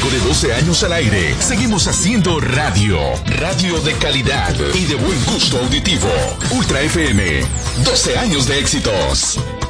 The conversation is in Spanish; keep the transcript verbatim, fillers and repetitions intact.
Luego de doce años al aire, seguimos haciendo radio. Radio de calidad y de buen gusto auditivo. Ultra F M, doce años de éxitos.